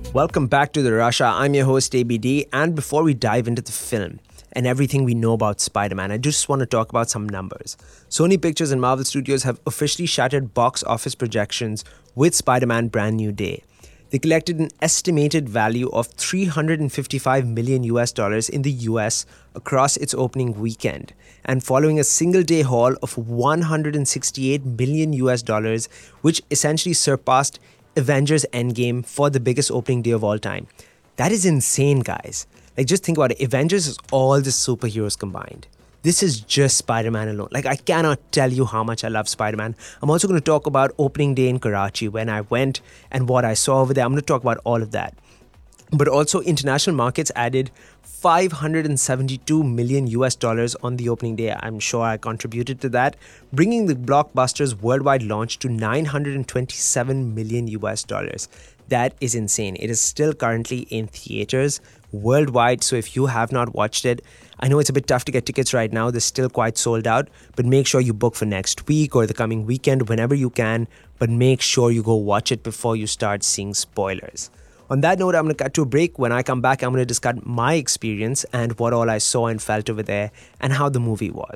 Welcome back to The Russia. I'm your host, ABD. And before we dive into the film and everything we know about Spider-Man, I just want to talk about some numbers. Sony Pictures and Marvel Studios have officially shattered box office projections with Spider-Man Brand New Day. They collected an estimated value of $355 million in the US across its opening weekend. And following a single day haul of $168 million, which essentially surpassed Avengers Endgame for the biggest opening day of all time. That is insane, guys. Like, just think about it. Avengers is all the superheroes combined. This is just Spider-Man alone. Like, I cannot tell you how much I love Spider-Man. I'm also going to talk about opening day in Karachi when I went and what I saw over there. I'm going to talk about all of that. But also, international markets added $572 million on the opening day. I'm sure I contributed to that, bringing the blockbuster's worldwide launch to $927 million. That is insane. It is still currently in theaters worldwide. So if you have not watched it, I know it's a bit tough to get tickets right now. They're still quite sold out, but make sure you book for next week or the coming weekend whenever you can. But make sure you go watch it before you start seeing spoilers. On that note, I'm going to cut to a break. When I come back, I'm going to discuss my experience and what all I saw and felt over there and how the movie was.